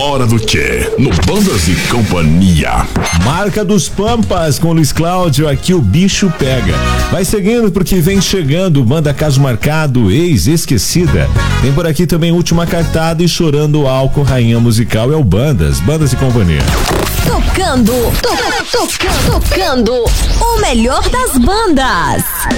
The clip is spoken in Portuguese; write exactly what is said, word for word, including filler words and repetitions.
hora do quê? No Bandas e Companhia. Marca dos Pampas com Luiz Cláudio, aqui o bicho pega. Vai seguindo porque vem chegando, manda caso marcado, ex esquecida. Tem por aqui também Última Cartada e Chorando Álcool, rainha musical é o Bandas, Bandas e Companhia. Tocando, to, tocando, tocando o melhor das bandas.